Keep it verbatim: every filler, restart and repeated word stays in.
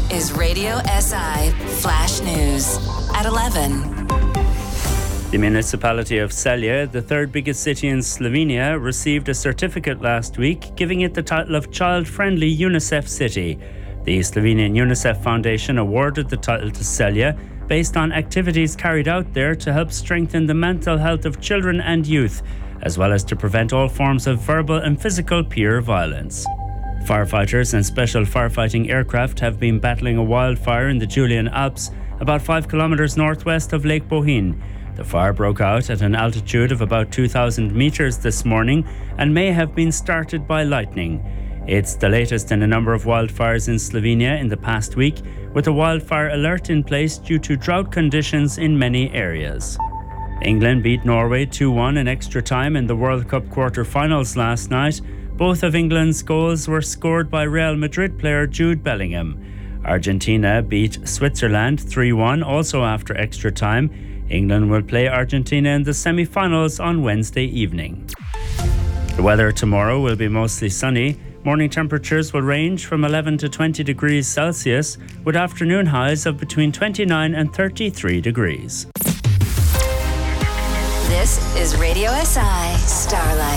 is Radio S I Flash News at eleven. The municipality of Celje, the third biggest city in Slovenia, received a certificate last week, giving it the title of Child-Friendly UNICEF City. The Slovenian UNICEF Foundation awarded the title to Celje based on activities carried out there to help strengthen the mental health of children and youth, as well as to prevent all forms of verbal and physical peer violence. Firefighters and special firefighting aircraft have been battling a wildfire in the Julian Alps, about five kilometres northwest of Lake Bohinj. The fire broke out at an altitude of about two thousand metres this morning and may have been started by lightning. It's the latest in a number of wildfires in Slovenia in the past week, with a wildfire alert in place due to drought conditions in many areas. England beat Norway two one in extra time in the World Cup quarter-finals last night. Both of England's goals were scored by Real Madrid player Jude Bellingham. Argentina beat Switzerland three one also after extra time. England will play Argentina in the semi-finals on Wednesday evening. The weather tomorrow will be mostly sunny. Morning temperatures will range from eleven to twenty degrees Celsius, with afternoon highs of between twenty-nine and thirty-three degrees. This is Radio S I Starlight.